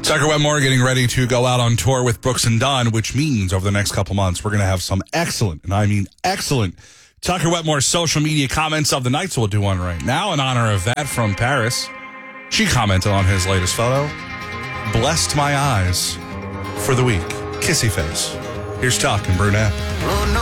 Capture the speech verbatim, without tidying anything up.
Tucker Wetmore getting ready to go out on tour with Brooks and Dunn, which means over the next couple months, we're going to have some excellent, and I mean excellent, Tucker Wetmore social media comments of the night. So we'll do one right now in honor of that from Paris. She commented on his latest photo. Blessed my eyes for the week. Kissy face. Here's Tuck and Brunette.